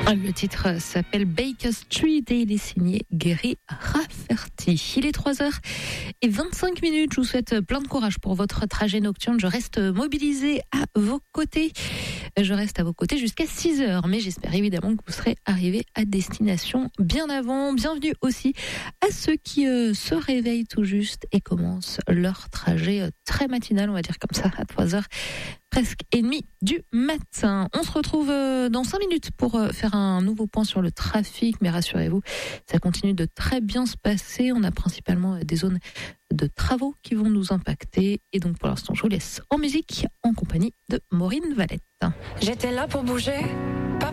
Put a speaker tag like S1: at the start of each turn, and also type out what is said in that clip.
S1: Le titre s'appelle Baker Street et il est signé Gary Rafferty. Il est 3h25. Je vous souhaite plein de courage pour votre trajet nocturne. Je reste mobilisée à vos côtés. Je reste à vos côtés jusqu'à 6h. Mais j'espère évidemment que vous serez arrivés à destination bien avant. Bienvenue aussi à ceux qui se réveillent tout juste et commencent leur trajet très matinal, on va dire comme ça, à 3h. Presque et demie du matin. On se retrouve dans 5 minutes pour faire un nouveau point sur le trafic. Mais rassurez-vous, ça continue de très bien se passer. On a principalement des zones de travaux qui vont nous impacter. Et donc pour l'instant, je vous laisse en musique en compagnie de Maureen Valette.
S2: J'étais là pour bouger.